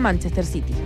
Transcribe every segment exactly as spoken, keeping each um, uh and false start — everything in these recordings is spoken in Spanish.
Manchester City.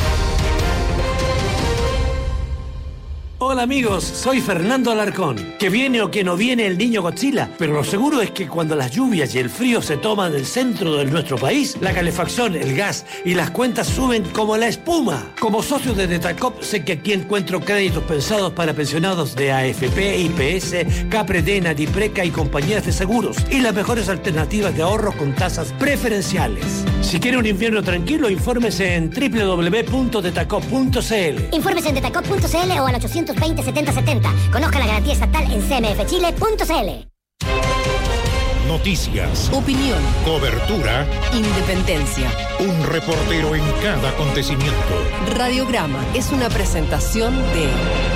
Hola amigos, soy Fernando Alarcón. Que viene o que no viene el niño Godzilla, pero lo seguro es que cuando las lluvias y el frío se toman el centro de nuestro país, la calefacción, el gas y las cuentas suben como la espuma. Como socio de Detacop sé que aquí encuentro créditos pensados para pensionados de A F P, I P S, Capredena, Dipreca y compañías de seguros y las mejores alternativas de ahorro con tasas preferenciales. Si quiere un invierno tranquilo, infórmese en doble u doble u doble u punto detacop punto c l. Infórmese en detacop punto c l o al ochocientos veinte setenta setenta. Conozca la garantía estatal en c m f chile punto c l. Noticias, opinión, cobertura, independencia. Un reportero en cada acontecimiento. Radiograma es una presentación de...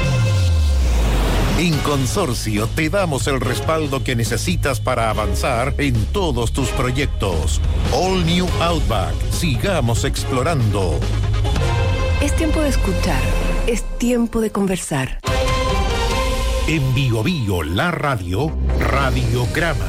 En Consorcio te damos el respaldo que necesitas para avanzar en todos tus proyectos. All New Outback. Sigamos explorando. Es tiempo de escuchar. Es tiempo de conversar. En Bio Bio, la radio, Radiograma.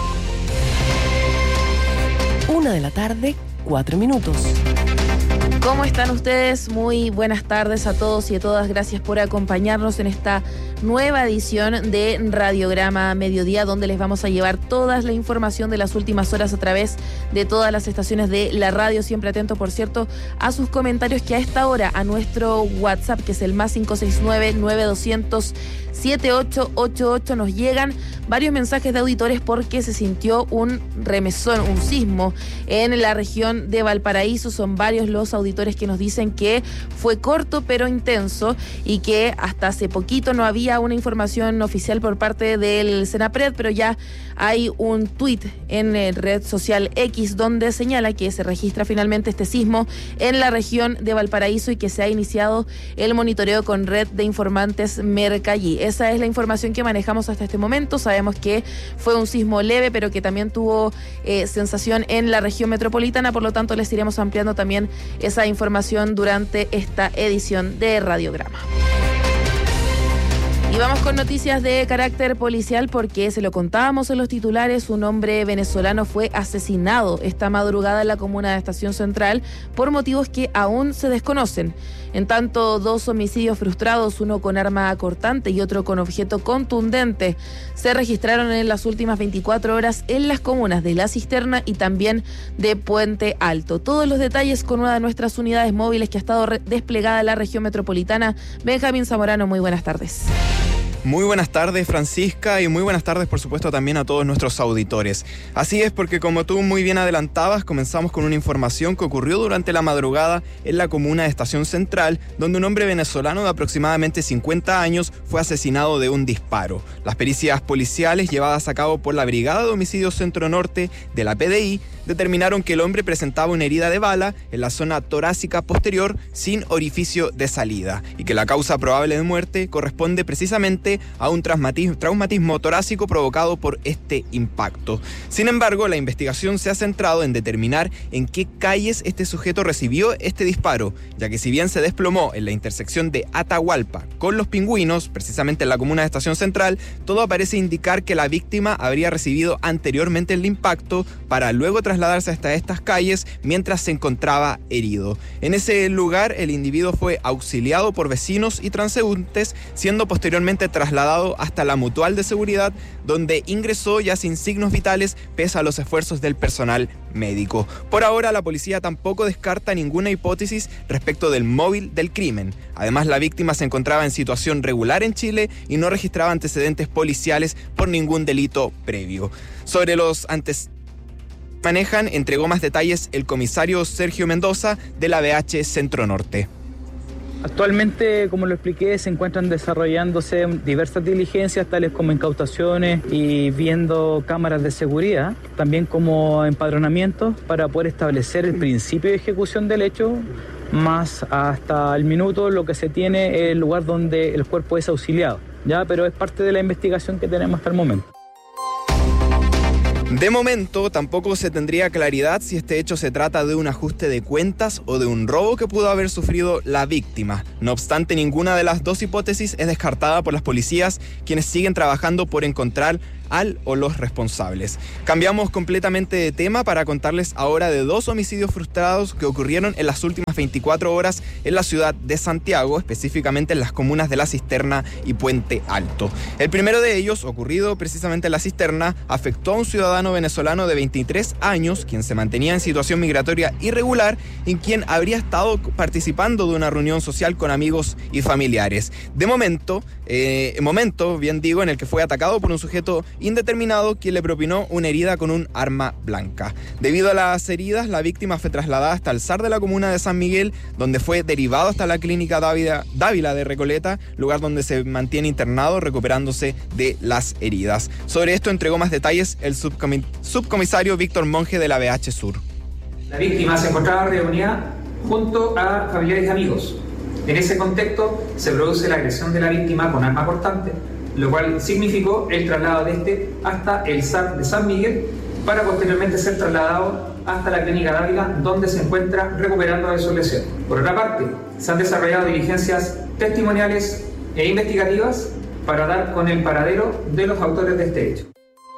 Una de la tarde, cuatro minutos. ¿Cómo están ustedes? Muy buenas tardes a todos y a todas. Gracias por acompañarnos en esta nueva edición de Radiograma Mediodía, donde les vamos a llevar toda la información de las últimas horas a través de todas las estaciones de la radio. Siempre atento, por cierto, a sus comentarios que a esta hora, a nuestro WhatsApp, que es el más cinco seis nueve, nueve dos cero cero, siete ocho ocho ocho, nos llegan varios mensajes de auditores porque se sintió un remesón, un sismo en la región de Valparaíso. Son varios los auditores que nos dicen que fue corto pero intenso y que hasta hace poquito no había una información oficial por parte del Senapred, pero ya hay un tuit en eh, red social X donde señala que se registra finalmente este sismo en la región de Valparaíso y que se ha iniciado el monitoreo con red de informantes Mercallí. Esa es la información que manejamos hasta este momento. Sabemos que fue un sismo leve, pero que también tuvo eh, sensación en la región metropolitana, por lo tanto les iremos ampliando también esa información durante esta edición de Radiograma. Y vamos con noticias de carácter policial porque se lo contábamos en los titulares, un hombre venezolano fue asesinado esta madrugada en la comuna de Estación Central por motivos que aún se desconocen. En tanto, dos homicidios frustrados, uno con arma cortante y otro con objeto contundente, se registraron en las últimas veinticuatro horas en las comunas de La Cisterna y también de Puente Alto. Todos los detalles con una de nuestras unidades móviles que ha estado re- desplegada en la región metropolitana. Benjamín Zamorano, muy buenas tardes. Muy buenas tardes, Francisca, y muy buenas tardes, por supuesto, también a todos nuestros auditores. Así es, porque como tú muy bien adelantabas, comenzamos con una información que ocurrió durante la madrugada en la comuna de Estación Central, donde un hombre venezolano de aproximadamente cincuenta años fue asesinado de un disparo. Las pericias policiales llevadas a cabo por la Brigada de Homicidios Centro Norte de la P D I determinaron que el hombre presentaba una herida de bala en la zona torácica posterior sin orificio de salida y que la causa probable de muerte corresponde precisamente a un traumatismo, traumatismo torácico provocado por este impacto. Sin embargo, la investigación se ha centrado en determinar en qué calles este sujeto recibió este disparo, ya que si bien se desplomó en la intersección de Atahualpa con Los Pingüinos, precisamente en la comuna de Estación Central, todo parece indicar que la víctima habría recibido anteriormente el impacto para luego trasladarse hasta estas calles mientras se encontraba herido. En ese lugar, el individuo fue auxiliado por vecinos y transeúntes, siendo posteriormente trasladado hasta la Mutual de Seguridad, donde ingresó ya sin signos vitales pese a los esfuerzos del personal médico. Por ahora, la policía tampoco descarta ninguna hipótesis respecto del móvil del crimen. Además, la víctima se encontraba en situación regular en Chile y no registraba antecedentes policiales por ningún delito previo. Sobre los antecedentes manejan, entregó más detalles el comisario Sergio Mendoza de la B H Centro Norte. Actualmente, como lo expliqué, se encuentran desarrollándose diversas diligencias, tales como incautaciones y viendo cámaras de seguridad, también como empadronamientos para poder establecer el principio de ejecución del hecho, más hasta el minuto lo que se tiene es el lugar donde el cuerpo es auxiliado, ¿ya? Pero es parte de la investigación que tenemos hasta el momento. De momento, tampoco se tendría claridad si este hecho se trata de un ajuste de cuentas o de un robo que pudo haber sufrido la víctima. No obstante, ninguna de las dos hipótesis es descartada por las policías, quienes siguen trabajando por encontrar al o los responsables. Cambiamos completamente de tema para contarles ahora de dos homicidios frustrados que ocurrieron en las últimas veinticuatro horas en la ciudad de Santiago, específicamente en las comunas de La Cisterna y Puente Alto. El primero de ellos, ocurrido precisamente en La Cisterna, afectó a un ciudadano venezolano de veintitrés años, quien se mantenía en situación migratoria irregular y quien habría estado participando de una reunión social con amigos y familiares. De momento, eh, momento, bien digo, en el que fue atacado por un sujeto indeterminado quien le propinó una herida con un arma blanca. Debido a las heridas, la víctima fue trasladada hasta el S A R de la comuna de San Miguel, donde fue derivado hasta la clínica Dávila, Dávila de Recoleta, lugar donde se mantiene internado recuperándose de las heridas. Sobre esto entregó más detalles el subcomis- subcomisario Víctor Monge de la B H Sur. La víctima se encontraba reunida junto a familiares y amigos. En ese contexto se produce la agresión de la víctima con arma cortante, lo cual significó el traslado de este hasta el S A R de San Miguel para posteriormente ser trasladado hasta la clínica Dávila, donde se encuentra recuperando de su lesión. Por otra parte, se han desarrollado diligencias testimoniales e investigativas para dar con el paradero de los autores de este hecho.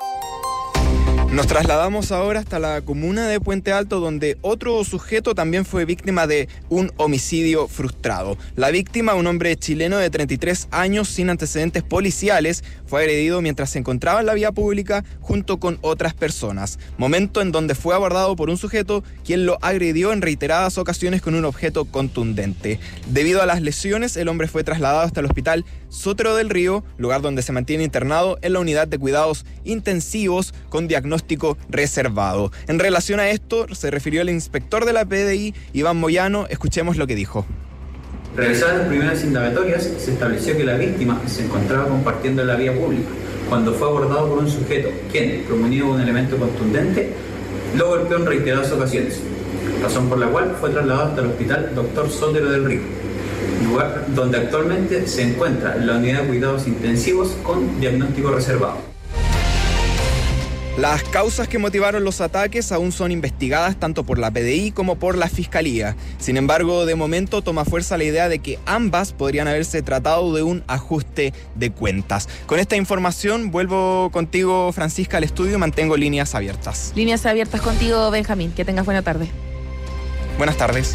Nos trasladamos ahora hasta la comuna de Puente Alto, donde otro sujeto también fue víctima de un homicidio frustrado. La víctima, un hombre chileno de treinta y tres años sin antecedentes policiales, fue agredido mientras se encontraba en la vía pública junto con otras personas. Momento en donde fue abordado por un sujeto quien lo agredió en reiteradas ocasiones con un objeto contundente. Debido a las lesiones, el hombre fue trasladado hasta el hospital Sotero del Río, lugar donde se mantiene internado en la unidad de cuidados intensivos con diagnóstico reservado. En relación a esto, se refirió el inspector de la P D I, Iván Moyano. Escuchemos lo que dijo. Realizadas las primeras indagatorias, se estableció que la víctima se encontraba compartiendo en la vía pública cuando fue abordado por un sujeto quien, promunido de un elemento contundente, lo golpeó en reiteradas ocasiones, razón por la cual fue trasladado hasta el hospital Doctor Sotero del Río, lugar donde actualmente se encuentra en la unidad de cuidados intensivos con diagnóstico reservado. Las causas que motivaron los ataques aún son investigadas tanto por la P D I como por la Fiscalía. Sin embargo, de momento toma fuerza la idea de que ambas podrían haberse tratado de un ajuste de cuentas. Con esta información vuelvo contigo, Francisca, al estudio. Mantengo líneas abiertas. Líneas abiertas contigo, Benjamín. Que tengas buena tarde. Buenas tardes.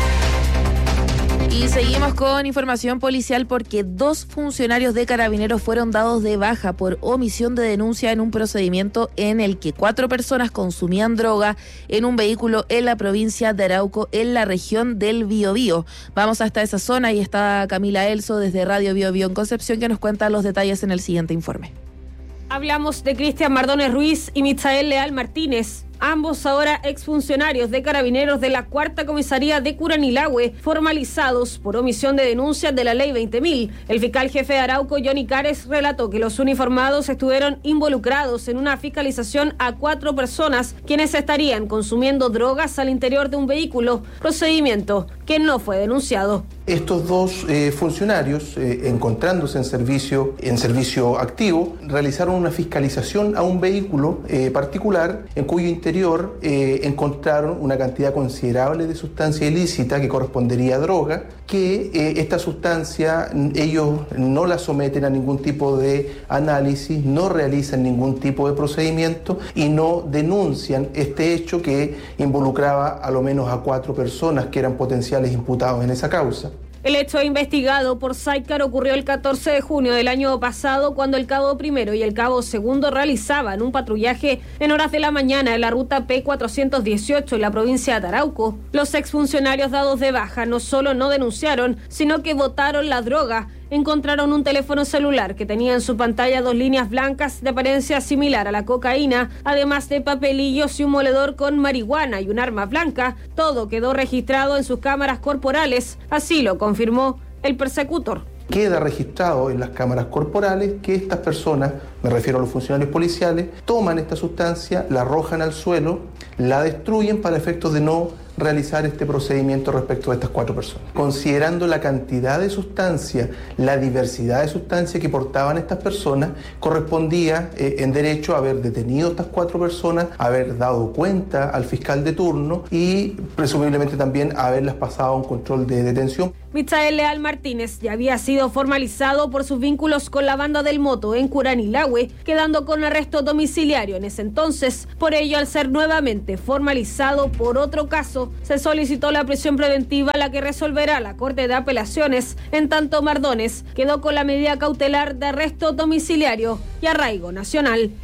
Y seguimos con información policial porque dos funcionarios de Carabineros fueron dados de baja por omisión de denuncia en un procedimiento en el que cuatro personas consumían droga en un vehículo en la provincia de Arauco, en la región del Biobío. Vamos hasta esa zona y está Camila Elso desde Radio Biobío en Concepción, que nos cuenta los detalles en el siguiente informe. Hablamos de Cristian Mardones Ruiz y Michael Leal Martínez, ambos ahora exfuncionarios de Carabineros de la Cuarta Comisaría de Curanilahue, formalizados por omisión de denuncias de la Ley veinte mil. El fiscal jefe de Arauco, Johnny Cares, relató que los uniformados estuvieron involucrados en una fiscalización a cuatro personas quienes estarían consumiendo drogas al interior de un vehículo, procedimiento que no fue denunciado. Estos dos eh, funcionarios, eh, encontrándose en servicio, en servicio activo, realizaron una fiscalización a un vehículo eh, particular en cuyo interior eh, encontraron una cantidad considerable de sustancia ilícita que correspondería a droga, que eh, esta sustancia ellos no la someten a ningún tipo de análisis, no realizan ningún tipo de procedimiento y no denuncian este hecho que involucraba a lo menos a cuatro personas que eran potenciales imputados en esa causa. El hecho investigado por SAICAR ocurrió el catorce de junio del año pasado, cuando el cabo primero y el cabo segundo realizaban un patrullaje en horas de la mañana en la ruta P cuatrocientos dieciocho en la provincia de Arauco. Los exfuncionarios dados de baja no solo no denunciaron, sino que botaron la droga. Encontraron un teléfono celular que tenía en su pantalla dos líneas blancas de apariencia similar a la cocaína, además de papelillos y un moledor con marihuana y un arma blanca. Todo quedó registrado en sus cámaras corporales, así lo confirmó el persecutor. Queda registrado en las cámaras corporales que estas personas, me refiero a los funcionarios policiales, toman esta sustancia, la arrojan al suelo, la destruyen para efectos de no realizar este procedimiento respecto de estas cuatro personas. Considerando la cantidad de sustancia, la diversidad de sustancia que portaban estas personas, correspondía eh, en derecho haber detenido a estas cuatro personas, haber dado cuenta al fiscal de turno y presumiblemente también haberlas pasado a un control de detención. Michael Leal Martínez ya había sido formalizado por sus vínculos con la banda del Moto en Curanilahue, quedando con arresto domiciliario en ese entonces. Por ello, al ser nuevamente formalizado por otro caso, se solicitó la prisión preventiva, la que resolverá la Corte de Apelaciones. En tanto, Mardones quedó con la medida cautelar de arresto domiciliario y arraigo nacional.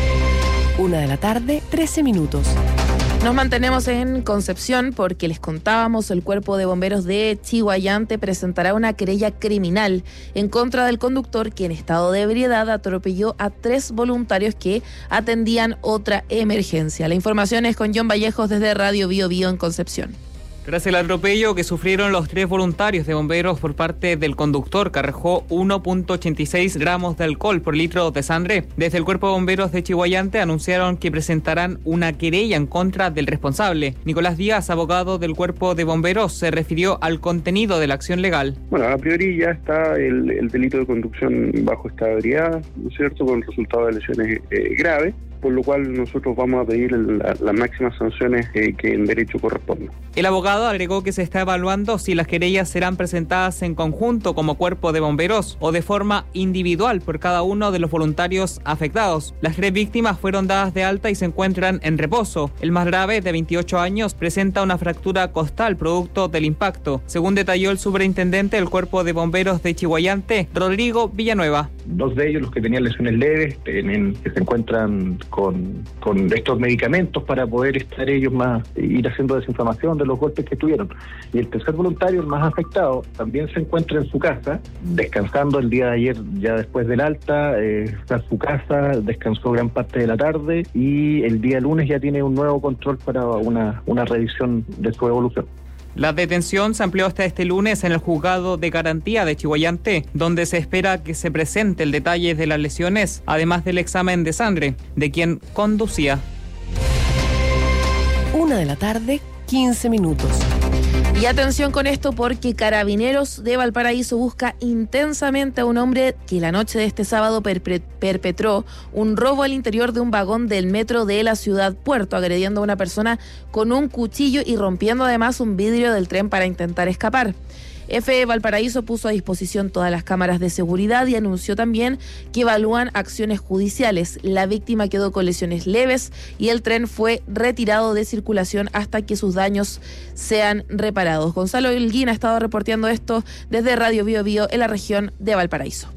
Una de la tarde, trece minutos. Nos mantenemos en Concepción porque les contábamos, el Cuerpo de Bomberos de Chiguayante presentará una querella criminal en contra del conductor que en estado de ebriedad atropelló a tres voluntarios que atendían otra emergencia. La información es con John Vallejos desde Radio Bio Bio en Concepción. Tras el atropello que sufrieron los tres voluntarios de bomberos por parte del conductor que arrojó uno punto ochenta y seis gramos de alcohol por litro de sangre, desde el Cuerpo de Bomberos de Chiguayante anunciaron que presentarán una querella en contra del responsable. Nicolás Díaz, abogado del Cuerpo de Bomberos, se refirió al contenido de la acción legal. Bueno, a priori ya está el, el delito de conducción bajo esta ebriedad, ¿no es cierto?, con el resultado de lesiones eh, graves, por lo cual nosotros vamos a pedir las la máximas sanciones eh, que en derecho correspondan. El abogado agregó que se está evaluando si las querellas serán presentadas en conjunto como Cuerpo de Bomberos o de forma individual por cada uno de los voluntarios afectados. Las tres víctimas fueron dadas de alta y se encuentran en reposo. El más grave, de veintiocho años, presenta una fractura costal producto del impacto, según detalló el superintendente del Cuerpo de Bomberos de Chiguayante, Rodrigo Villanueva. Dos de ellos, los que tenían lesiones leves, en, que se encuentran con, con estos medicamentos para poder estar ellos más, ir haciendo desinflamación de los golpes que tuvieron. Y el tercer voluntario, el más afectado, también se encuentra en su casa, descansando el día de ayer ya después del alta, eh, está en su casa, descansó gran parte de la tarde y el día lunes ya tiene un nuevo control para una, una revisión de su evolución. La detención se amplió hasta este lunes en el juzgado de garantía de Chiguayante, donde se espera que se presente el detalle de las lesiones, además del examen de sangre de quien conducía. Una de la tarde, quince minutos. Y atención con esto porque Carabineros de Valparaíso busca intensamente a un hombre que la noche de este sábado perpe- perpetró un robo al interior de un vagón del metro de la ciudad Puerto, agrediendo a una persona con un cuchillo y rompiendo además un vidrio del tren para intentar escapar. F E Valparaíso puso a disposición todas las cámaras de seguridad y anunció también que evalúan acciones judiciales. La víctima quedó con lesiones leves y el tren fue retirado de circulación hasta que sus daños sean reparados. Gonzalo Holguín ha estado reporteando esto desde Radio Bio Bio en la región de Valparaíso.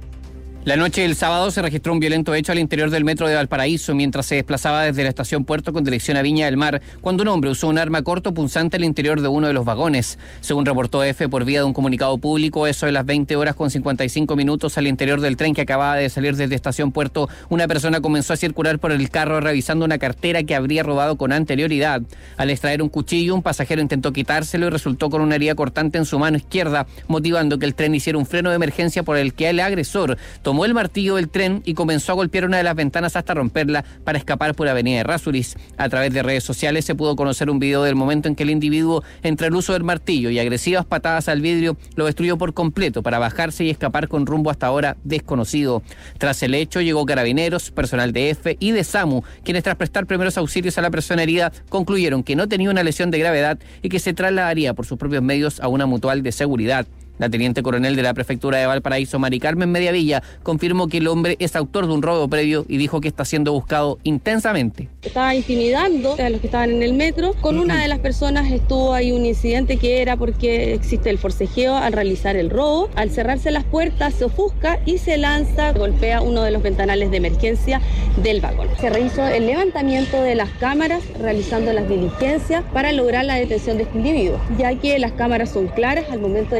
La noche del sábado se registró un violento hecho al interior del metro de Valparaíso mientras se desplazaba desde la estación Puerto con dirección a Viña del Mar, cuando un hombre usó un arma corto punzante al interior de uno de los vagones. Según reportó F por vía de un comunicado público, eso de las veinte horas con cincuenta y cinco minutos al interior del tren que acababa de salir desde estación Puerto, una persona comenzó a circular por el carro revisando una cartera que habría robado con anterioridad. Al extraer un cuchillo, un pasajero intentó quitárselo y resultó con una herida cortante en su mano izquierda, motivando que el tren hiciera un freno de emergencia por el que el agresor tomó el martillo del tren y comenzó a golpear una de las ventanas hasta romperla para escapar por Avenida de Errázuriz. A través de redes sociales se pudo conocer un video del momento en que el individuo, entre el uso del martillo y agresivas patadas al vidrio, lo destruyó por completo para bajarse y escapar con rumbo hasta ahora desconocido. Tras el hecho llegó Carabineros, personal de F y de SAMU, quienes tras prestar primeros auxilios a la persona herida concluyeron que no tenía una lesión de gravedad y que se trasladaría por sus propios medios a una mutual de seguridad. La teniente coronel de la prefectura de Valparaíso, Mari Carmen Mediavilla, confirmó que el hombre es autor de un robo previo y dijo que está siendo buscado intensamente. Estaba intimidando a los que estaban en el metro. Con una de las personas estuvo ahí un incidente que era porque existe el forcejeo al realizar el robo. Al cerrarse las puertas se ofusca y se lanza, golpea uno de los ventanales de emergencia del vagón. Se realizó el levantamiento de las cámaras, realizando las diligencias para lograr la detención de este individuo, ya que las cámaras son claras al momento de ejecutar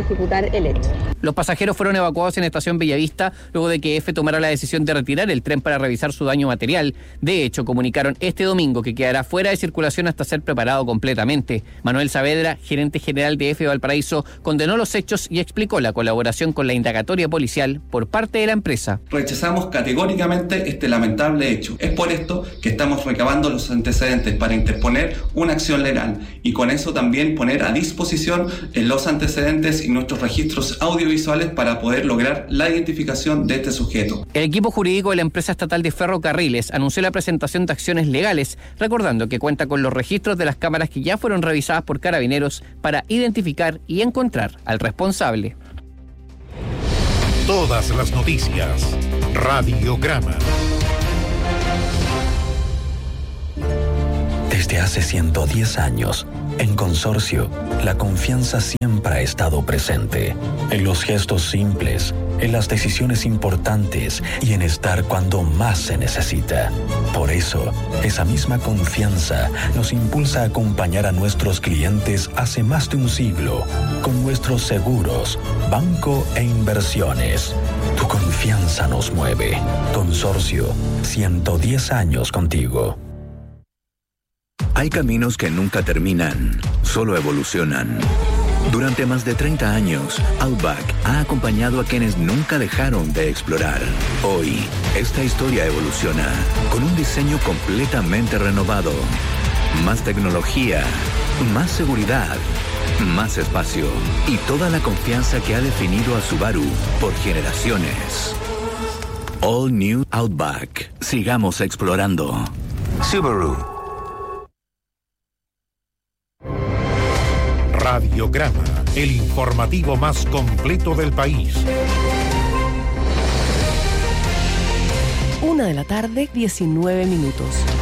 esclarecer el hecho. Los pasajeros fueron evacuados en Estación Bellavista luego de que F tomara la decisión de retirar el tren para revisar su daño material. De hecho, comunicaron este domingo que quedará fuera de circulación hasta ser preparado completamente. Manuel Saavedra, gerente general de F Valparaíso, condenó los hechos y explicó la colaboración con la indagatoria policial por parte de la empresa. Rechazamos categóricamente este lamentable hecho. Es por esto que estamos recabando los antecedentes para interponer una acción legal y con eso también poner a disposición los antecedentes y nuestros registros audiovisuales para poder lograr la identificación de este sujeto. El equipo jurídico de la empresa estatal de ferrocarriles anunció la presentación de acciones legales, recordando que cuenta con los registros de las cámaras que ya fueron revisadas por Carabineros para identificar y encontrar al responsable. Todas las noticias. Radiograma. Desde hace ciento diez años, en Consorcio, la confianza siempre ha estado presente. En los gestos simples, en las decisiones importantes y en estar cuando más se necesita. Por eso, esa misma confianza nos impulsa a acompañar a nuestros clientes hace más de un siglo, con nuestros seguros, banco e inversiones. Tu confianza nos mueve. Consorcio, ciento diez años contigo. Hay caminos que nunca terminan, solo evolucionan. Durante más de treinta años, Outback ha acompañado a quienes nunca dejaron de explorar. Hoy, esta historia evoluciona con un diseño completamente renovado. Más tecnología, más seguridad, más espacio y toda la confianza que ha definido a Subaru por generaciones. All New Outback. Sigamos explorando. Subaru. Radiograma, el informativo más completo del país. Una de la tarde, diecinueve minutos.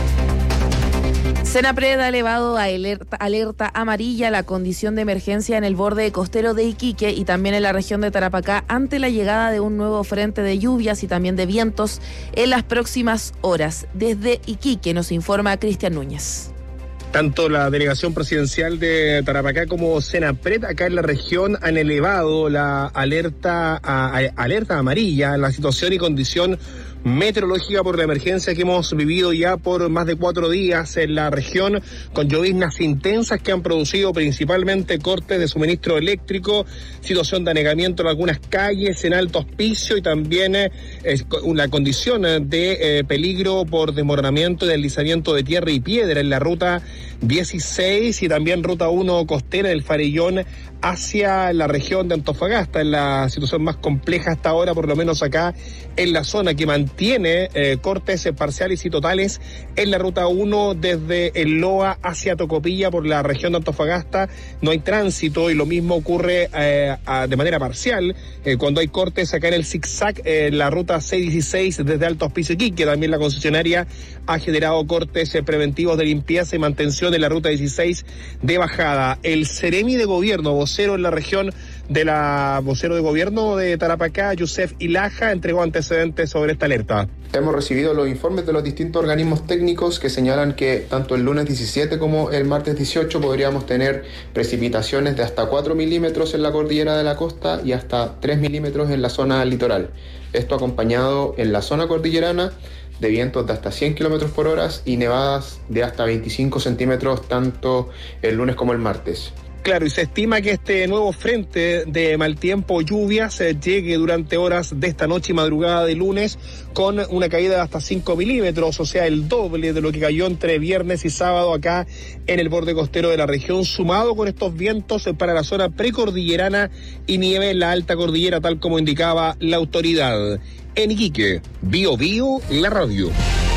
Senapred ha elevado a alerta, alerta amarilla la condición de emergencia en el borde costero de Iquique y también en la región de Tarapacá ante la llegada de un nuevo frente de lluvias y también de vientos en las próximas horas. Desde Iquique nos informa Cristian Núñez. Tanto la delegación presidencial de Tarapacá como Senapred acá en la región han elevado la alerta a, a, alerta amarilla en la situación y condición meteorológica por la emergencia que hemos vivido ya por más de cuatro días en la región, con lloviznas intensas que han producido principalmente cortes de suministro eléctrico, situación de anegamiento en algunas calles, en Alto Hospicio y también eh, una condición de eh, peligro por desmoronamiento y deslizamiento de tierra y piedra en la ruta dieciséis y también ruta uno costera del Farellón hacia la región de Antofagasta, en la situación más compleja hasta ahora, por lo menos acá en la zona que mantiene eh, cortes parciales y totales en la ruta uno desde el Loa hacia Tocopilla por la región de Antofagasta. No hay tránsito y lo mismo ocurre eh, a, de manera parcial eh, cuando hay cortes acá en el zigzag en eh, la ruta seiscientos dieciséis desde Alto Hospicio Iquique. También la concesionaria ha generado cortes eh, preventivos de limpieza y mantención en la ruta dieciséis de bajada. El Seremi de Gobierno, vocero en la región de la vocero de gobierno de Tarapacá, Yusef Ilaja, entregó antecedentes sobre esta alerta. Hemos recibido los informes de los distintos organismos técnicos que señalan que tanto el lunes diecisiete como el martes dieciocho podríamos tener precipitaciones de hasta cuatro milímetros en la cordillera de la costa y hasta tres milímetros en la zona litoral. Esto acompañado en la zona cordillerana de vientos de hasta cien kilómetros por hora y nevadas de hasta veinticinco centímetros tanto el lunes como el martes. Claro, y se estima que este nuevo frente de mal tiempo, lluvias, eh, llegue durante horas de esta noche y madrugada de lunes con una caída de hasta cinco milímetros, o sea, el doble de lo que cayó entre viernes y sábado acá en el borde costero de la región, sumado con estos vientos eh, para la zona precordillerana y nieve en la alta cordillera, tal como indicaba la autoridad. En Iquique, Bio Bio, la radio.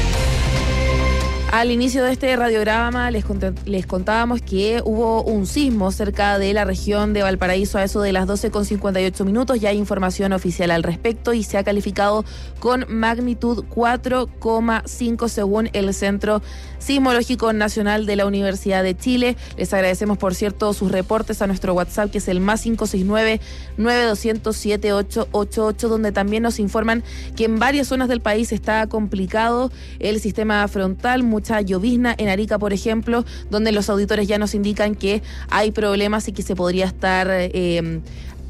Al inicio de este radiograma les, cont- les contábamos que hubo un sismo cerca de la región de Valparaíso a eso de las doce con cincuenta y ocho minutos. Ya hay información oficial al respecto y se ha calificado con magnitud cuatro coma cinco según el Centro Sismológico Nacional de la Universidad de Chile. Les agradecemos, por cierto, sus reportes a nuestro WhatsApp, que es el más cinco seis nueve, nueve dos cero cero, siete ocho ocho ocho, donde también nos informan que en varias zonas del país está complicado el sistema frontal, mucha llovizna en Arica, por ejemplo, donde los auditores ya nos indican que hay problemas y que se podría estar eh,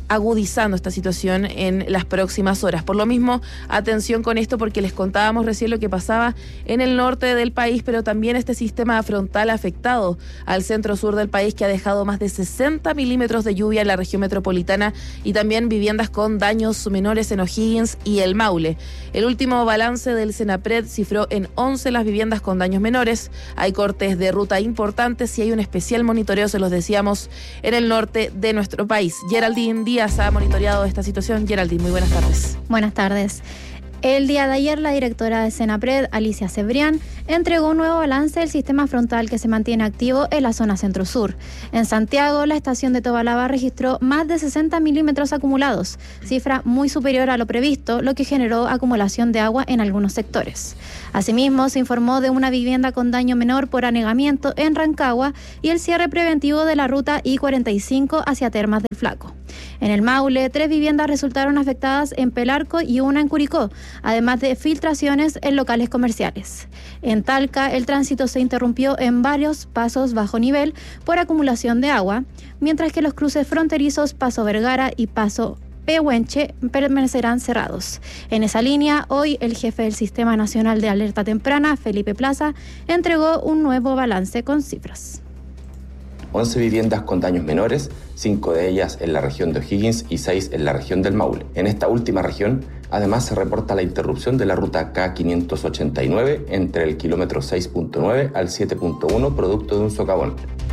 agudizando esta situación en las próximas horas. Por lo mismo, atención con esto, porque les contábamos recién lo que pasaba en el norte del país, pero también este sistema frontal afectado al centro-sur del país, que ha dejado más de sesenta milímetros de lluvia en la región metropolitana y también viviendas con daños menores en O'Higgins y el Maule. El último balance del Senapred cifró en once las viviendas con daños menores. Hay cortes de ruta importantes y hay un especial monitoreo, se los decíamos, en el norte de nuestro país. Geraldine Díaz ha monitoreado esta situación. Geraldine, muy buenas tardes. Buenas tardes. El día de ayer, la directora de Senapred, Alicia Cebrián, entregó un nuevo balance del sistema frontal que se mantiene activo en la zona centro-sur. En Santiago, la estación de Tobalaba registró más de sesenta milímetros acumulados, cifra muy superior a lo previsto, lo que generó acumulación de agua en algunos sectores. Asimismo, se informó de una vivienda con daño menor por anegamiento en Rancagua y el cierre preventivo de la ruta I cuarenta y cinco hacia Termas del Flaco. En el Maule, tres viviendas resultaron afectadas en Pelarco y una en Curicó, además de filtraciones en locales comerciales. En Talca, el tránsito se interrumpió en varios pasos bajo nivel por acumulación de agua, mientras que los cruces fronterizos Paso Vergara y Paso Pehuenche permanecerán cerrados. En esa línea, hoy el jefe del Sistema Nacional de Alerta Temprana, Felipe Plaza, entregó un nuevo balance con cifras. once viviendas con daños menores, cinco de ellas en la región de O'Higgins y seis en la región del Maule. En esta última región, además, se reporta la interrupción de la ruta K quinientos ochenta y nueve entre el kilómetro seis punto nueve al siete punto uno, producto de un socavón.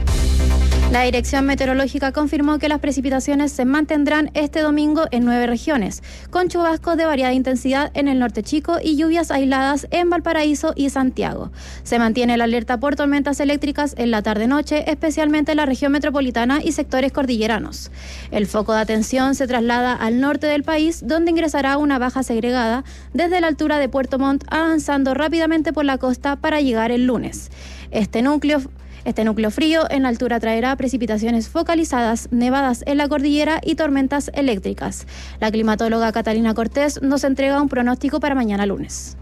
La Dirección Meteorológica confirmó que las precipitaciones se mantendrán este domingo en nueve regiones, con chubascos de variada intensidad en el norte chico y lluvias aisladas en Valparaíso y Santiago. Se mantiene la alerta por tormentas eléctricas en la tarde-noche, especialmente en la región metropolitana y sectores cordilleranos. El foco de atención se traslada al norte del país, donde ingresará una baja segregada desde la altura de Puerto Montt, avanzando rápidamente por la costa para llegar el lunes. Este núcleo Este núcleo frío en la altura traerá precipitaciones focalizadas, nevadas en la cordillera y tormentas eléctricas. La climatóloga Catalina Cortés nos entrega un pronóstico para mañana lunes.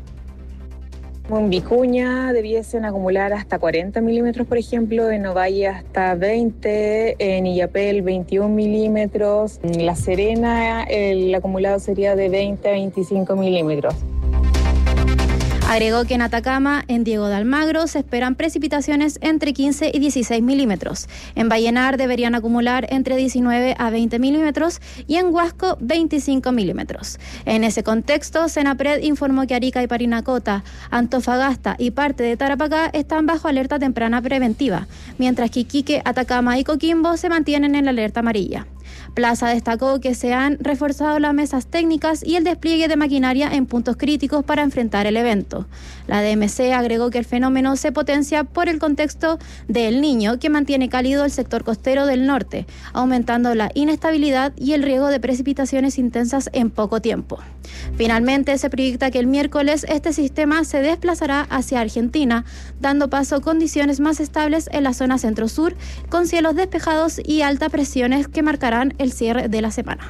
En Vicuña debiesen acumular hasta cuarenta milímetros, por ejemplo, en Ovalle hasta veinte, en Illapel veintiún milímetros, en La Serena el acumulado sería de veinte a veinticinco milímetros. Agregó que en Atacama, en Diego de Almagro, se esperan precipitaciones entre quince y dieciséis milímetros. En Vallenar deberían acumular entre diecinueve a veinte milímetros y en Huasco veinticinco milímetros. En ese contexto, Senapred informó que Arica y Parinacota, Antofagasta y parte de Tarapacá están bajo alerta temprana preventiva, mientras que Iquique, Atacama y Coquimbo se mantienen en la alerta amarilla. Plaza destacó que se han reforzado las mesas técnicas y el despliegue de maquinaria en puntos críticos para enfrentar el evento. La D M C agregó que el fenómeno se potencia por el contexto del Niño, que mantiene cálido el sector costero del norte, aumentando la inestabilidad y el riesgo de precipitaciones intensas en poco tiempo. Finalmente, se proyecta que el miércoles este sistema se desplazará hacia Argentina, dando paso a condiciones más estables en la zona centro-sur, con cielos despejados y altas presiones que marcarán el cierre de la semana.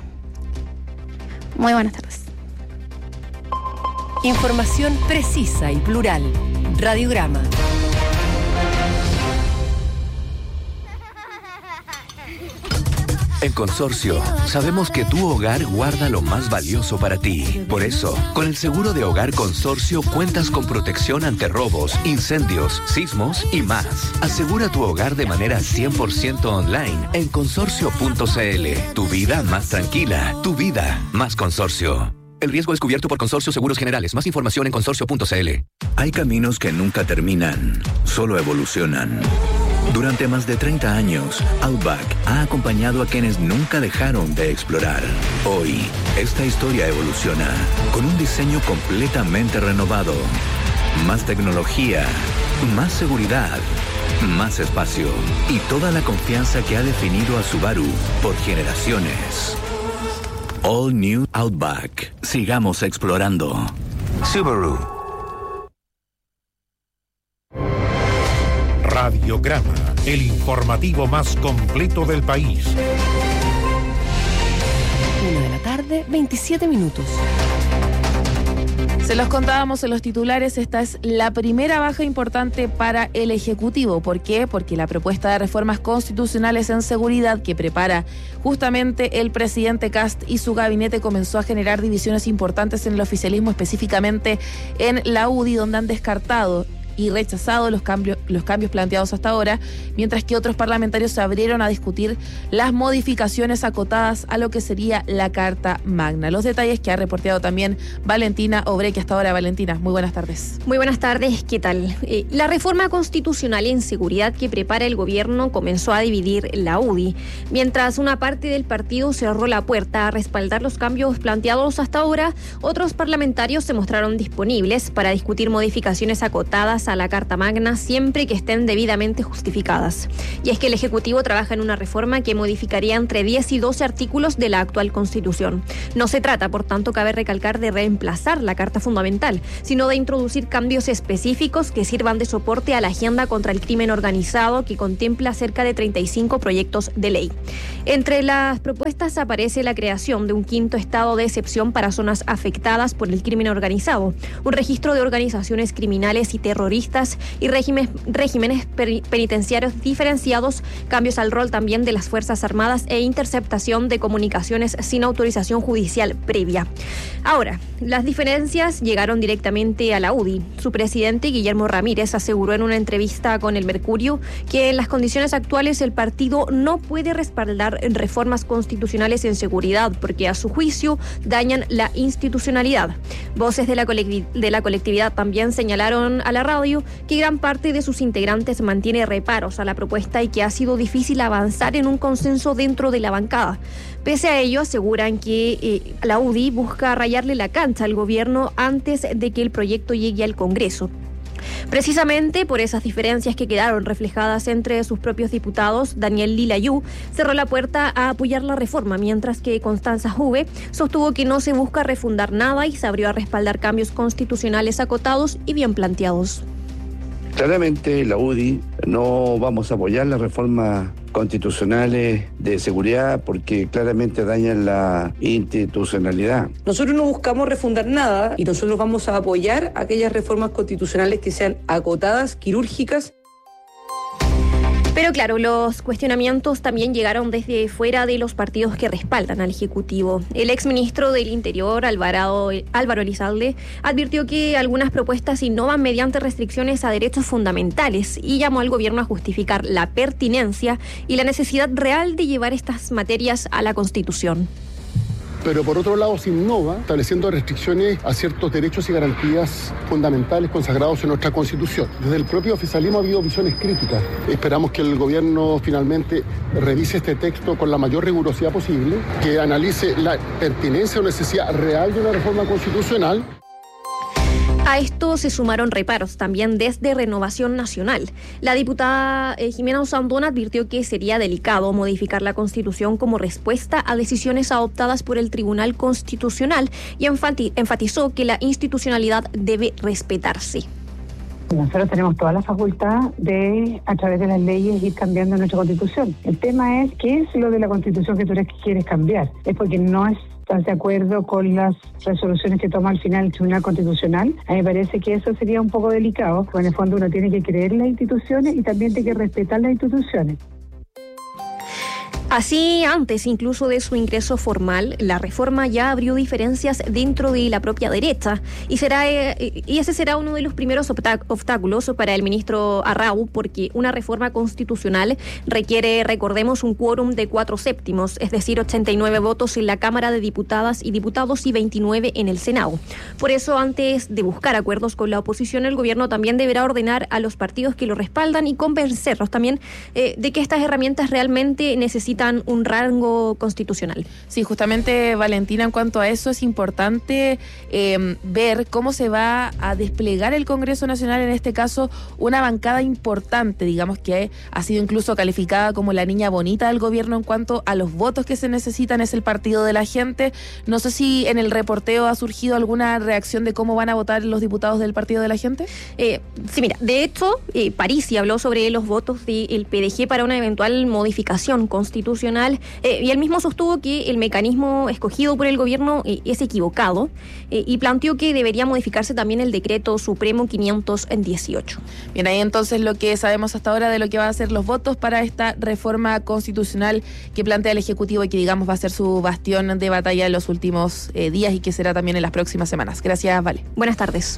Muy buenas tardes. Información precisa y plural. Radiograma. En Consorcio, sabemos que tu hogar guarda lo más valioso para ti. Por eso, con el seguro de hogar Consorcio cuentas con protección ante robos, incendios, sismos y más. Asegura tu hogar de manera cien por ciento online en consorcio punto c l. Tu vida más tranquila, tu vida más Consorcio. El riesgo es cubierto por Consorcio Seguros Generales. Más información en consorcio punto c l. Hay caminos que nunca terminan, solo evolucionan. Durante más de treinta años, Outback ha acompañado a quienes nunca dejaron de explorar. Hoy, esta historia evoluciona con un diseño completamente renovado. Más tecnología, más seguridad, más espacio y toda la confianza que ha definido a Subaru por generaciones. All New Outback. Sigamos explorando. Subaru. Radiograma, el informativo más completo del país. Una de la tarde, veintisiete minutos. Se los contábamos en los titulares, esta es la primera baja importante para el Ejecutivo. ¿Por qué? Porque la propuesta de reformas constitucionales en seguridad que prepara justamente el presidente Kast y su gabinete comenzó a generar divisiones importantes en el oficialismo, específicamente en la U D I, donde han descartado y rechazado los cambios, los cambios planteados hasta ahora, mientras que otros parlamentarios se abrieron a discutir las modificaciones acotadas a lo que sería la Carta Magna. Los detalles que ha reporteado también Valentina Obrequi hasta ahora. Valentina, muy buenas tardes. Muy buenas tardes, ¿qué tal? Eh, la reforma constitucional en seguridad que prepara el gobierno comenzó a dividir la U D I, mientras una parte del partido cerró la puerta a respaldar los cambios planteados hasta ahora. Otros parlamentarios se mostraron disponibles para discutir modificaciones acotadas a la Carta Magna siempre que estén debidamente justificadas. Y es que el Ejecutivo trabaja en una reforma que modificaría entre diez y doce artículos de la actual Constitución. No se trata, por tanto, cabe recalcar, de reemplazar la Carta Fundamental, sino de introducir cambios específicos que sirvan de soporte a la agenda contra el crimen organizado, que contempla cerca de treinta y cinco proyectos de ley. Entre las propuestas aparece la creación de un quinto estado de excepción para zonas afectadas por el crimen organizado, un registro de organizaciones criminales y terroristas y regímenes, regímenes penitenciarios diferenciados, cambios al rol también de las Fuerzas Armadas e interceptación de comunicaciones sin autorización judicial previa. Ahora, las diferencias llegaron directamente a la U D I. Su presidente, Guillermo Ramírez, aseguró en una entrevista con El Mercurio que en las condiciones actuales el partido no puede respaldar reformas constitucionales en seguridad porque a su juicio dañan la institucionalidad. Voces de la, colectivi- de la colectividad también señalaron a la radio que gran parte de sus integrantes mantiene reparos a la propuesta y que ha sido difícil avanzar en un consenso dentro de la bancada. Pese a ello, aseguran que eh, la U D I busca rayarle la cancha al gobierno antes de que el proyecto llegue al Congreso. Precisamente por esas diferencias que quedaron reflejadas entre sus propios diputados, Daniel Lilayú cerró la puerta a apoyar la reforma, mientras que Constanza Juve sostuvo que no se busca refundar nada y se abrió a respaldar cambios constitucionales acotados y bien planteados. Claramente la U D I no vamos a apoyar las reformas constitucionales de seguridad porque claramente dañan la institucionalidad. Nosotros no buscamos refundar nada y nosotros vamos a apoyar aquellas reformas constitucionales que sean acotadas, quirúrgicas. Pero claro, los cuestionamientos también llegaron desde fuera de los partidos que respaldan al Ejecutivo. El exministro del Interior, Alvarado, Álvaro Elizalde, advirtió que algunas propuestas innovan mediante restricciones a derechos fundamentales y llamó al gobierno a justificar la pertinencia y la necesidad real de llevar estas materias a la Constitución. Pero por otro lado se innova estableciendo restricciones a ciertos derechos y garantías fundamentales consagrados en nuestra Constitución. Desde el propio oficialismo ha habido visiones críticas. Esperamos que el gobierno finalmente revise este texto con la mayor rigurosidad posible, que analice la pertinencia o necesidad real de una reforma constitucional. A esto se sumaron reparos también desde Renovación Nacional. La diputada eh, Jimena Osandón advirtió que sería delicado modificar la Constitución como respuesta a decisiones adoptadas por el Tribunal Constitucional y enfati- enfatizó que la institucionalidad debe respetarse. Nosotros tenemos toda la facultad de, a través de las leyes, ir cambiando nuestra Constitución. El tema es, ¿qué es lo de la Constitución que tú quieres cambiar? Es porque no es ¿Estás de acuerdo con las resoluciones que toma al final el Tribunal Constitucional? A mí me parece que eso sería un poco delicado, porque en el fondo uno tiene que creer en las instituciones y también tiene que respetar las instituciones. Así, antes incluso de su ingreso formal, la reforma ya abrió diferencias dentro de la propia derecha y será eh, y ese será uno de los primeros obstáculos para el ministro Arrau, porque una reforma constitucional requiere, recordemos, un quórum de cuatro séptimos, es decir, ochenta y nueve votos en la Cámara de Diputadas y Diputados y veintinueve en el Senado. Por eso, antes de buscar acuerdos con la oposición, el gobierno también deberá ordenar a los partidos que lo respaldan y convencerlos también eh, de que estas herramientas realmente necesitan un rango constitucional. Sí, justamente, Valentina, en cuanto a eso es importante eh, ver cómo se va a desplegar el Congreso Nacional, en este caso una bancada importante, digamos que ha sido incluso calificada como la niña bonita del gobierno en cuanto a los votos que se necesitan, es el Partido de la Gente. No sé si en el reporteo ha surgido alguna reacción de cómo van a votar los diputados del Partido de la Gente. Eh, sí, mira, de hecho, eh, Parisi habló sobre los votos del P D G para una eventual modificación constitucional Constitucional eh, y él mismo sostuvo que el mecanismo escogido por el gobierno eh, es equivocado eh, y planteó que debería modificarse también el decreto supremo quinientos dieciocho. Bien, ahí entonces lo que sabemos hasta ahora de lo que va a ser los votos para esta reforma constitucional que plantea el Ejecutivo y que digamos va a ser su bastión de batalla en los últimos eh, días y que será también en las próximas semanas. Gracias, Vale. Buenas tardes.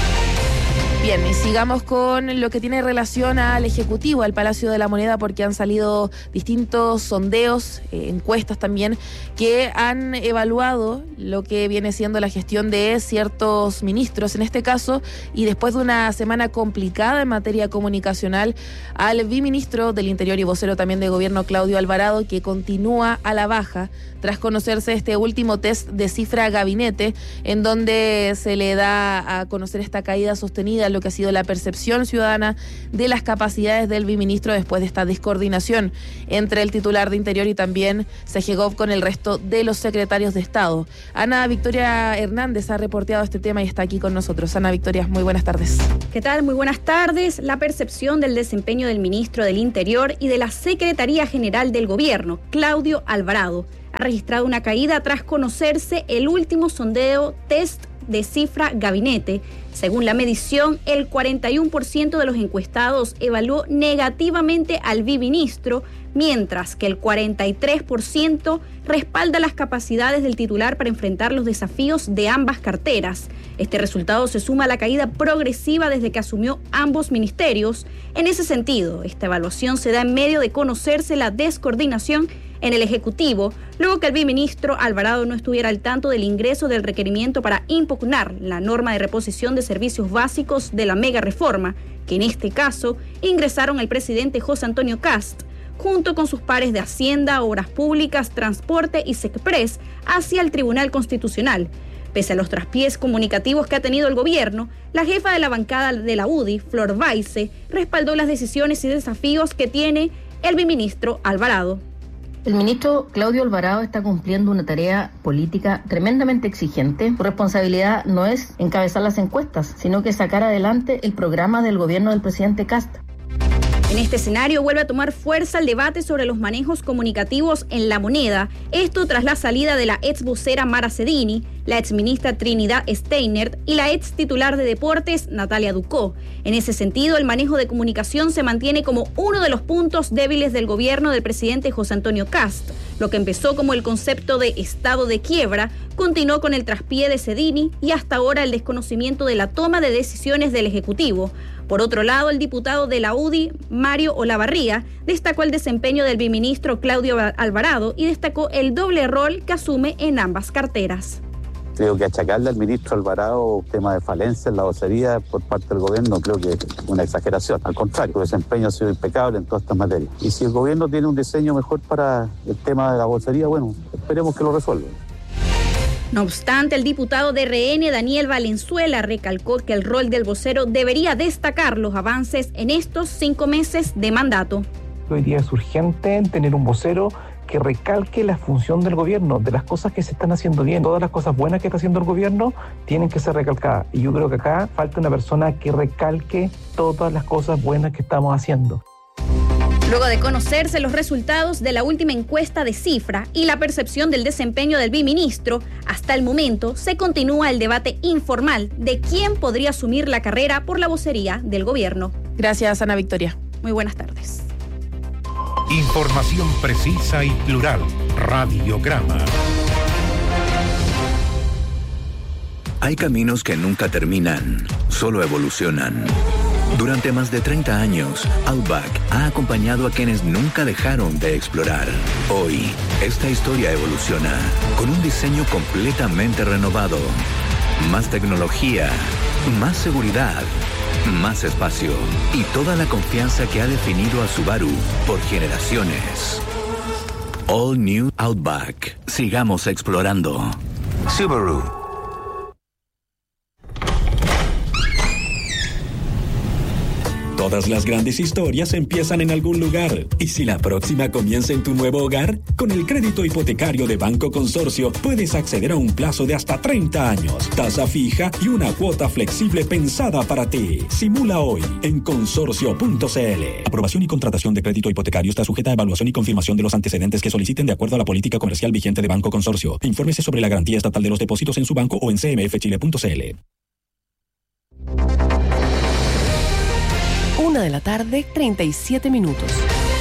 Bien, y sigamos con lo que tiene relación al Ejecutivo, al Palacio de la Moneda, porque han salido distintos sondeos, eh, encuestas también, que han evaluado lo que viene siendo la gestión de ciertos ministros, en este caso, y después de una semana complicada en materia comunicacional, al viceministro del Interior y vocero también de Gobierno, Claudio Alvarado, que continúa a la baja tras conocerse este último test de cifra gabinete, en donde se le da a conocer esta caída sostenida, lo que ha sido la percepción ciudadana de las capacidades del viceministro después de esta descoordinación entre el titular de Interior y también Segov con el resto de los secretarios de Estado. Ana Victoria Hernández ha reporteado este tema y está aquí con nosotros. Ana Victoria, muy buenas tardes. ¿Qué tal? Muy buenas tardes. La percepción del desempeño del ministro del Interior y de la Secretaría General del Gobierno, Claudio Alvarado, ha registrado una caída tras conocerse el último sondeo test de cifra gabinete. Según la medición, el cuarenta y uno por ciento de los encuestados evaluó negativamente al viceministro, mientras que el cuarenta y tres por ciento respalda las capacidades del titular para enfrentar los desafíos de ambas carteras. Este resultado se suma a la caída progresiva desde que asumió ambos ministerios. En ese sentido, esta evaluación se da en medio de conocerse la descoordinación en el Ejecutivo, luego que el viceministro Alvarado no estuviera al tanto del ingreso del requerimiento para impugnar la norma de reposición de servicios básicos de la mega reforma, que en este caso ingresaron el presidente José Antonio Kast, junto con sus pares de Hacienda, Obras Públicas, Transporte y SECPRES, hacia el Tribunal Constitucional. Pese a los traspiés comunicativos que ha tenido el gobierno, la jefa de la bancada de la U D I, Flor Baize, respaldó las decisiones y desafíos que tiene el viceministro Alvarado. El ministro Claudio Alvarado está cumpliendo una tarea política tremendamente exigente. Su responsabilidad no es encabezar las encuestas, sino que sacar adelante el programa del gobierno del presidente Kast. En este escenario vuelve a tomar fuerza el debate sobre los manejos comunicativos en La Moneda, esto tras la salida de la ex vocera Mara Cedini, la ex ministra Trinidad Steiner y la ex titular de Deportes Natalia Ducó. En ese sentido, el manejo de comunicación se mantiene como uno de los puntos débiles del gobierno del presidente José Antonio Kast. Lo que empezó como el concepto de estado de quiebra, continuó con el traspié de Cedini y hasta ahora el desconocimiento de la toma de decisiones del Ejecutivo. Por otro lado, el diputado de la U D I, Mario Olavarría, destacó el desempeño del viceministro Claudio Alvarado y destacó el doble rol que asume en ambas carteras. Creo que achacarle al ministro Alvarado tema de falencia en la vocería por parte del gobierno creo que es una exageración. Al contrario, su desempeño ha sido impecable en todas estas materias. Y si el gobierno tiene un diseño mejor para el tema de la vocería, bueno, esperemos que lo resuelva. No obstante, el diputado de R N, Daniel Valenzuela, recalcó que el rol del vocero debería destacar los avances en estos cinco meses de mandato. Hoy día es urgente tener un vocero que recalque la función del gobierno, de las cosas que se están haciendo bien. Todas las cosas buenas que está haciendo el gobierno tienen que ser recalcadas. Y yo creo que acá falta una persona que recalque todas las cosas buenas que estamos haciendo. Luego de conocerse los resultados de la última encuesta de cifra y la percepción del desempeño del viceministro, hasta el momento se continúa el debate informal de quién podría asumir la carrera por la vocería del gobierno. Gracias, Ana Victoria. Muy buenas tardes. Información precisa y plural. Radiograma. Hay caminos que nunca terminan, solo evolucionan. Durante más de treinta años, Outback ha acompañado a quienes nunca dejaron de explorar. Hoy, esta historia evoluciona con un diseño completamente renovado. Más tecnología, más seguridad, más espacio y toda la confianza que ha definido a Subaru por generaciones. All New Outback. Sigamos explorando. Subaru. Todas las grandes historias empiezan en algún lugar. ¿Y si la próxima comienza en tu nuevo hogar? Con el crédito hipotecario de Banco Consorcio puedes acceder a un plazo de hasta treinta años, tasa fija y una cuota flexible pensada para ti. Simula hoy en consorcio punto c l. Aprobación y contratación de crédito hipotecario está sujeta a evaluación y confirmación de los antecedentes que soliciten de acuerdo a la política comercial vigente de Banco Consorcio. Infórmese sobre la garantía estatal de los depósitos en su banco o en c m f chile punto c l. Una de la tarde, treinta y siete minutos.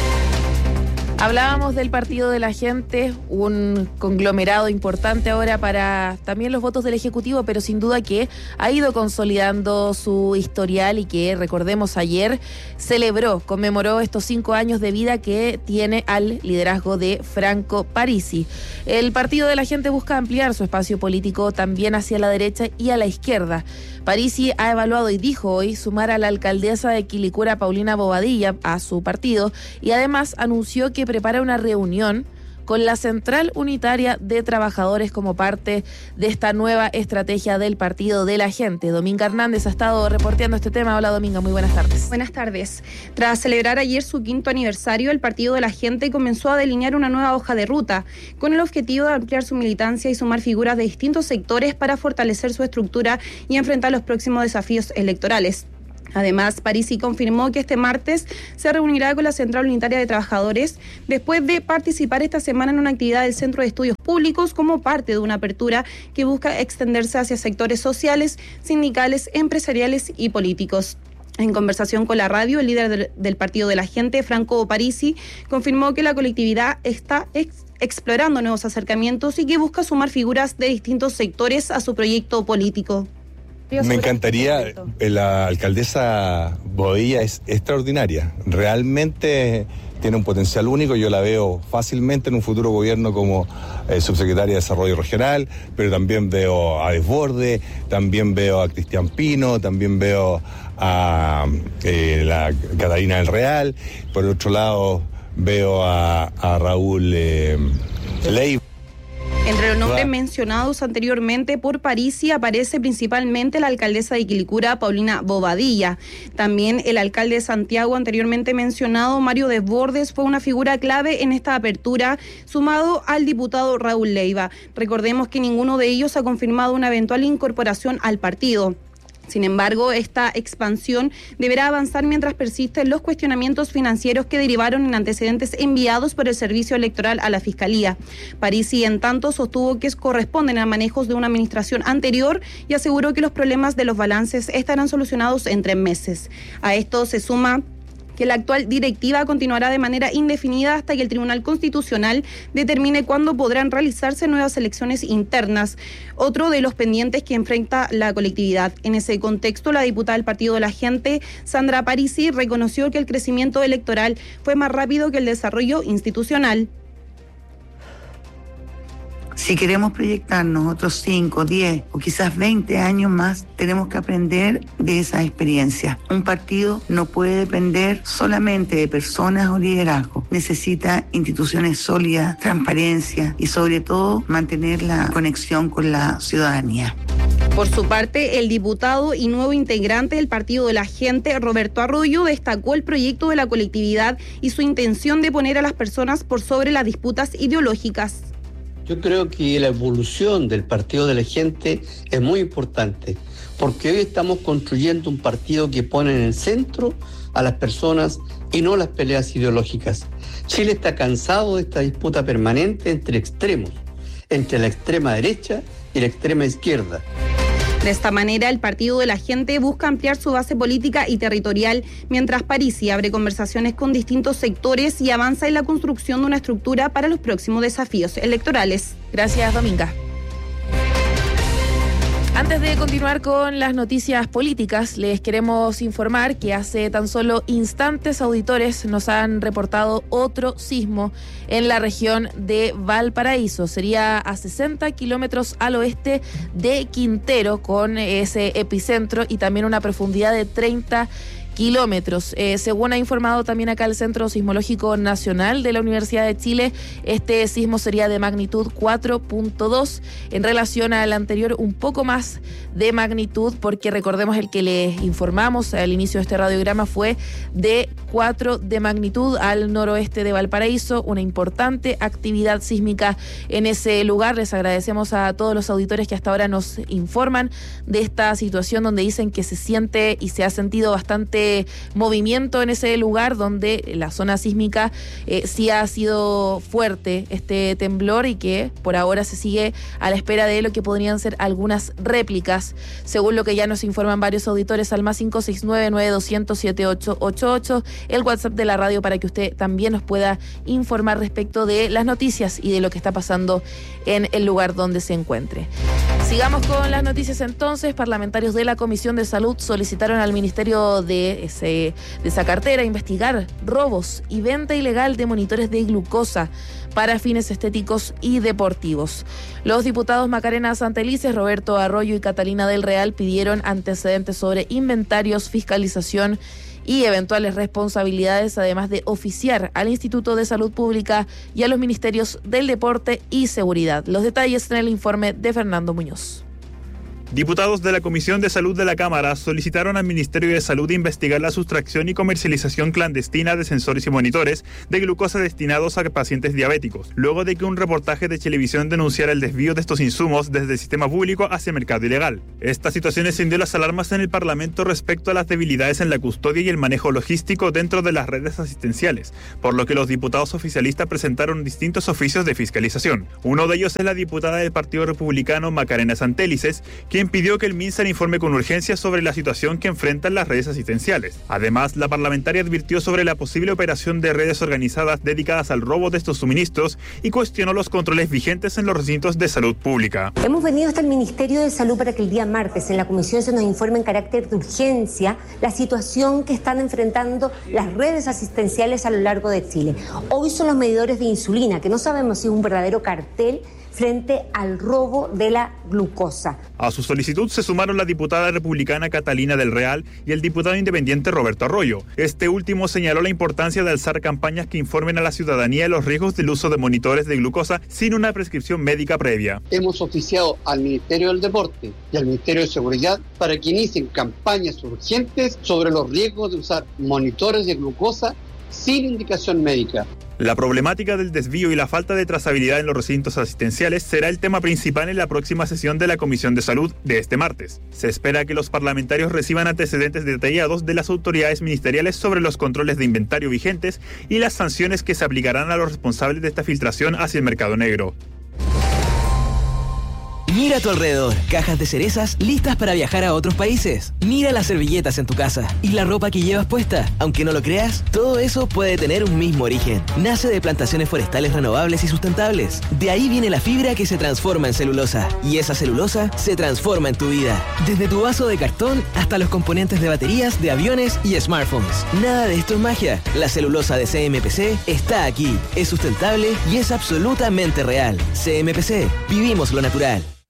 Hablábamos del Partido de la Gente, un conglomerado importante ahora para también los votos del Ejecutivo, pero sin duda que ha ido consolidando su historial y que, recordemos, ayer celebró, conmemoró estos cinco años de vida que tiene al liderazgo de Franco Parisi. El Partido de la Gente busca ampliar su espacio político también hacia la derecha y a la izquierda. Parisi ha evaluado y dijo hoy sumar a la alcaldesa de Quilicura, Paulina Bobadilla, a su partido, y además anunció que prepara una reunión con la Central Unitaria de Trabajadores como parte de esta nueva estrategia del Partido de la Gente. Dominga Hernández ha estado reporteando este tema. Hola, Dominga, muy buenas tardes. Buenas tardes. Tras celebrar ayer su quinto aniversario, el Partido de la Gente comenzó a delinear una nueva hoja de ruta, con el objetivo de ampliar su militancia y sumar figuras de distintos sectores para fortalecer su estructura y enfrentar los próximos desafíos electorales. Además, Parisi confirmó que este martes se reunirá con la Central Unitaria de Trabajadores después de participar esta semana en una actividad del Centro de Estudios Públicos como parte de una apertura que busca extenderse hacia sectores sociales, sindicales, empresariales y políticos. En conversación con la radio, el líder del, del Partido de la Gente, Franco Parisi, confirmó que la colectividad está ex- explorando nuevos acercamientos y que busca sumar figuras de distintos sectores a su proyecto político. Me encantaría, la alcaldesa Bobadilla es extraordinaria, realmente tiene un potencial único, yo la veo fácilmente en un futuro gobierno como eh, subsecretaria de Desarrollo Regional, pero también veo a Desborde, también veo a Cristian Pino, también veo a eh, la Catalina del Real, por otro lado veo a, a Raúl eh, Leiva. Entre los nombres mencionados anteriormente por Parisi aparece principalmente la alcaldesa de Quilicura, Paulina Bobadilla. También el alcalde de Santiago, anteriormente mencionado, Mario Desbordes, fue una figura clave en esta apertura, sumado al diputado Raúl Leiva. Recordemos que ninguno de ellos ha confirmado una eventual incorporación al partido. Sin embargo, esta expansión deberá avanzar mientras persisten los cuestionamientos financieros que derivaron en antecedentes enviados por el Servicio Electoral a la Fiscalía. Parisi, en tanto, sostuvo que corresponden a manejos de una administración anterior y aseguró que los problemas de los balances estarán solucionados en tres meses. A esto se suma que la actual directiva continuará de manera indefinida hasta que el Tribunal Constitucional determine cuándo podrán realizarse nuevas elecciones internas, otro de los pendientes que enfrenta la colectividad. En ese contexto, la diputada del Partido de la Gente, Sandra Parisi, reconoció que el crecimiento electoral fue más rápido que el desarrollo institucional. Si queremos proyectarnos otros cinco, diez o quizás veinte años más, tenemos que aprender de esa experiencia. Un partido no puede depender solamente de personas o liderazgo. Necesita instituciones sólidas, transparencia y sobre todo mantener la conexión con la ciudadanía. Por su parte, el diputado y nuevo integrante del Partido de la Gente, Roberto Arroyo, destacó el proyecto de la colectividad y su intención de poner a las personas por sobre las disputas ideológicas. Yo creo que la evolución del Partido de la Gente es muy importante, porque hoy estamos construyendo un partido que pone en el centro a las personas y no las peleas ideológicas. Chile está cansado de esta disputa permanente entre extremos, entre la extrema derecha y la extrema izquierda. De esta manera, el Partido de la Gente busca ampliar su base política y territorial, mientras Parisi abre conversaciones con distintos sectores y avanza en la construcción de una estructura para los próximos desafíos electorales. Gracias, Dominga. Antes de continuar con las noticias políticas, les queremos informar que hace tan solo instantes auditores nos han reportado otro sismo en la región de Valparaíso. Sería a sesenta kilómetros al oeste de Quintero, con ese epicentro y también una profundidad de treinta kilómetros. Eh, según ha informado también acá el Centro Sismológico Nacional de la Universidad de Chile, este sismo sería de magnitud cuatro punto dos, en relación al anterior un poco más de magnitud, porque recordemos el que les informamos al inicio de este radiograma fue de cuatro de magnitud al noroeste de Valparaíso, una importante actividad sísmica en ese lugar. Les agradecemos a todos los auditores que hasta ahora nos informan de esta situación, donde dicen que se siente y se ha sentido bastante movimiento en ese lugar, donde la zona sísmica eh, sí ha sido fuerte este temblor, y que por ahora se sigue a la espera de lo que podrían ser algunas réplicas, según lo que ya nos informan varios auditores al más cinco seis nueve, nueve dos cero cero, siete ocho ocho ocho, el WhatsApp de la radio, para que usted también nos pueda informar respecto de las noticias y de lo que está pasando en el lugar donde se encuentre. Sigamos con las noticias entonces. Parlamentarios de la Comisión de Salud solicitaron al Ministerio de, ese, de esa cartera investigar robos y venta ilegal de monitores de glucosa para fines estéticos y deportivos. Los diputados Macarena Santelices, Roberto Arroyo y Catalina del Real pidieron antecedentes sobre inventarios, fiscalización y eventuales responsabilidades, además de oficiar al Instituto de Salud Pública y a los Ministerios del Deporte y Seguridad. Los detalles en el informe de Fernando Muñoz. Diputados de la Comisión de Salud de la Cámara solicitaron al Ministerio de Salud investigar la sustracción y comercialización clandestina de sensores y monitores de glucosa destinados a pacientes diabéticos, luego de que un reportaje de televisión denunciara el desvío de estos insumos desde el sistema público hacia el mercado ilegal. Esta situación encendió las alarmas en el Parlamento respecto a las debilidades en la custodia y el manejo logístico dentro de las redes asistenciales, por lo que los diputados oficialistas presentaron distintos oficios de fiscalización. Uno de ellos es la diputada del Partido Republicano Macarena Santelices, quien pidió que el MinSal informe con urgencia sobre la situación que enfrentan las redes asistenciales. Además, la parlamentaria advirtió sobre la posible operación de redes organizadas dedicadas al robo de estos suministros y cuestionó los controles vigentes en los recintos de salud pública. Hemos venido hasta el Ministerio de Salud para que el día martes en la comisión se nos informe en carácter de urgencia la situación que están enfrentando las redes asistenciales a lo largo de Chile. Hoy son los medidores de insulina, que no sabemos si es un verdadero cartel frente al robo de la glucosa. A su solicitud se sumaron la diputada republicana Catalina del Real y el diputado independiente Roberto Arroyo. Este último señaló la importancia de alzar campañas que informen a la ciudadanía de los riesgos del uso de monitores de glucosa sin una prescripción médica previa. Hemos oficiado al Ministerio del Deporte y al Ministerio de Seguridad para que inicien campañas urgentes sobre los riesgos de usar monitores de glucosa sin indicación médica. La problemática del desvío y la falta de trazabilidad en los recintos asistenciales será el tema principal en la próxima sesión de la Comisión de Salud de este martes. Se espera que los parlamentarios reciban antecedentes detallados de las autoridades ministeriales sobre los controles de inventario vigentes y las sanciones que se aplicarán a los responsables de esta filtración hacia el mercado negro. Mira a tu alrededor, cajas de cerezas listas para viajar a otros países. Mira las servilletas en tu casa y la ropa que llevas puesta. Aunque no lo creas, todo eso puede tener un mismo origen. Nace de plantaciones forestales renovables y sustentables. De ahí viene la fibra que se transforma en celulosa. Y esa celulosa se transforma en tu vida. Desde tu vaso de cartón hasta los componentes de baterías, de aviones y smartphones. Nada de esto es magia. La celulosa de C M P C está aquí. Es sustentable y es absolutamente real. C M P C. Vivimos lo natural.